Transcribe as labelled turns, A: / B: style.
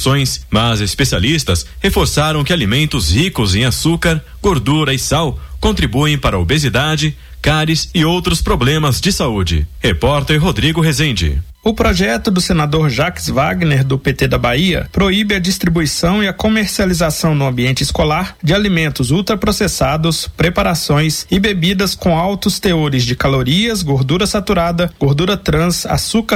A: informações, mas especialistas reforçaram que alimentos ricos em açúcar, gordura e sal contribuem para a obesidade, cáries e outros problemas de saúde. Repórter Rodrigo Rezende.
B: O projeto do senador Jacques Wagner, do PT da Bahia, proíbe a distribuição e a comercialização no ambiente escolar de alimentos ultraprocessados, preparações e bebidas com altos teores de calorias, gordura saturada, gordura trans, açúcar